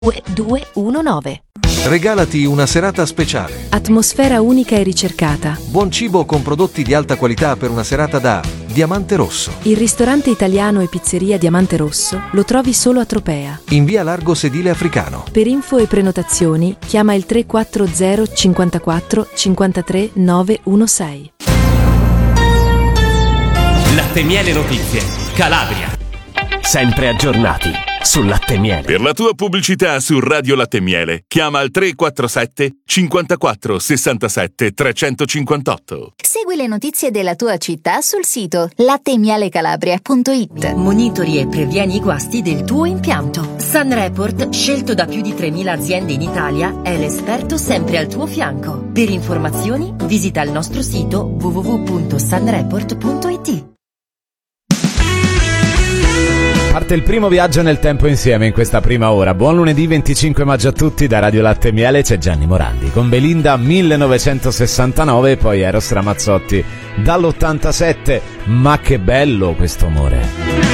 2219. Regalati una serata speciale. Atmosfera unica e ricercata. Buon cibo con prodotti di alta qualità per una serata da Diamante Rosso. Il ristorante italiano e pizzeria Diamante Rosso lo trovi solo a Tropea. In via Largo Sedile Africano. Per info e prenotazioni chiama il 340 54 53 916. Latte Miele Notizie, Calabria. Sempre aggiornati sul latte miele. Per la tua pubblicità su Radio Latte Miele, chiama al 347 54 67 358. Segui le notizie della tua città sul sito lattemialecalabria.it. Monitori e previeni i guasti del tuo impianto. Sunreport, scelto da più di 3.000 aziende in Italia, è l'esperto sempre al tuo fianco. Per informazioni visita il nostro sito www.sunreport.it. Parte il primo viaggio nel tempo insieme in questa prima ora. Buon lunedì 25 maggio a tutti. Da Radio Latte Miele c'è Gianni Morandi con Belinda 1969 e poi Eros Ramazzotti dall'87. Ma che bello questo amore.